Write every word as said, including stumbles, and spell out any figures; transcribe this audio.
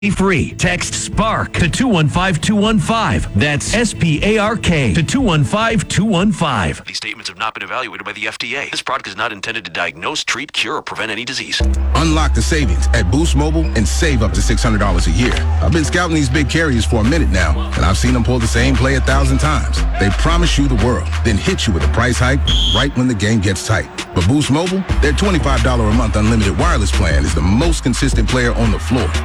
free. Text SPARK to two one five two one five. That's S P A R K to two one five two one five. These statements have not been evaluated by the F D A. This product is not intended to diagnose, treat, cure, or prevent any disease. Unlock the savings at Boost Mobile and save up to six hundred dollars a year. I've been scouting these big carriers for a minute now, and I've seen them pull the same play a thousand times. They promise you the world, then hit you with a price hike right when the game gets tight. But Boost Mobile, their twenty-five dollars a month unlimited wireless plan is the most consistent player on the floor.